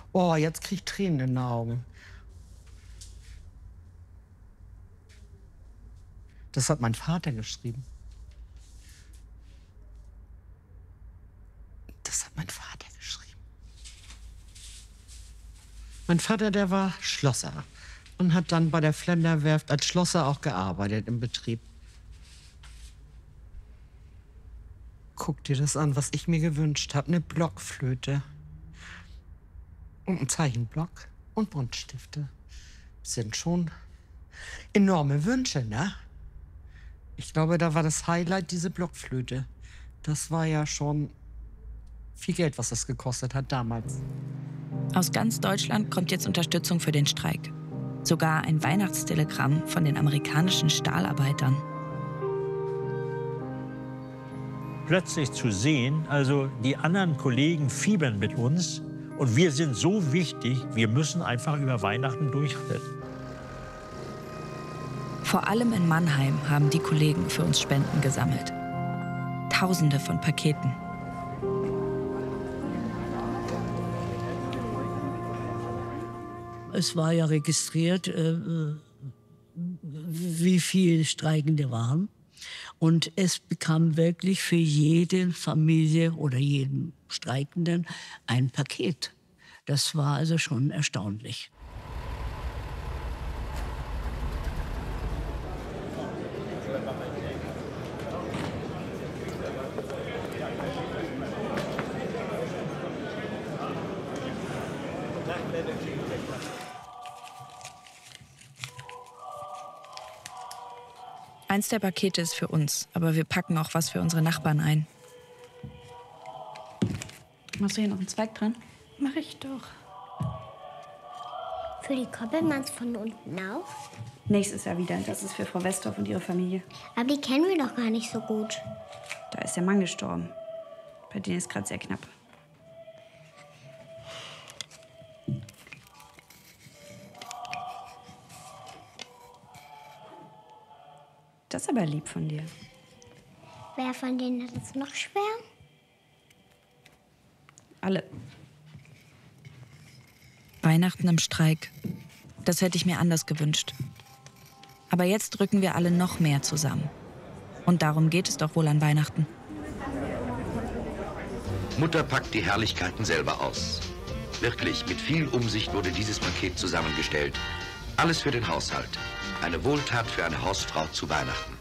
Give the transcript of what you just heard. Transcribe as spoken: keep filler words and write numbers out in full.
Oh, jetzt krieg ich Tränen in den Augen. Das hat mein Vater geschrieben. Das hat mein Vater geschrieben. Mein Vater, der war Schlosser und hat dann bei der Flenderwerft als Schlosser auch gearbeitet im Betrieb. Guck dir das an, was ich mir gewünscht habe. Eine Blockflöte. Und ein Zeichenblock und Buntstifte. Das sind schon enorme Wünsche, ne? Ich glaube, da war das Highlight diese Blockflöte. Das war ja schon viel Geld, was das gekostet hat damals. Aus ganz Deutschland kommt jetzt Unterstützung für den Streik. Sogar ein Weihnachtstelegramm von den amerikanischen Stahlarbeitern. Plötzlich zu sehen, also die anderen Kollegen fiebern mit uns und wir sind so wichtig, wir müssen einfach über Weihnachten durchhalten. Vor allem in Mannheim haben die Kollegen für uns Spenden gesammelt. Tausende von Paketen. Es war ja registriert, äh, wie viele Streikende waren. Und es bekam wirklich für jede Familie oder jeden Streikenden ein Paket. Das war also schon erstaunlich. Eins der Pakete ist für uns, aber wir packen auch was für unsere Nachbarn ein. Machst du hier noch einen Zweig dran? Mach ich doch. Für die Koppelmanns von unten auch? Nächstes Jahr wieder. Das ist für Frau Westorf und ihre Familie. Aber die kennen wir doch gar nicht so gut. Da ist der Mann gestorben. Bei denen ist gerade sehr knapp. Das ist aber lieb von dir. Wer von denen hat es noch schwer? Alle. Weihnachten im Streik. Das hätte ich mir anders gewünscht. Aber jetzt drücken wir alle noch mehr zusammen. Und darum geht es doch wohl an Weihnachten. Mutter packt die Herrlichkeiten selber aus. Wirklich, mit viel Umsicht wurde dieses Paket zusammengestellt. Alles für den Haushalt. Eine Wohltat für eine Hausfrau zu Weihnachten.